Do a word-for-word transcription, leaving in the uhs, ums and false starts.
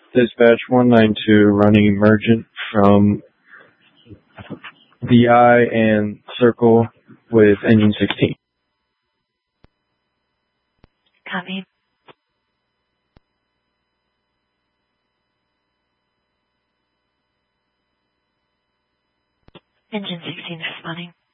Dispatch one nine two, running emergent from the eye and circle with engine sixteen. Copy. Engine sixteen responding.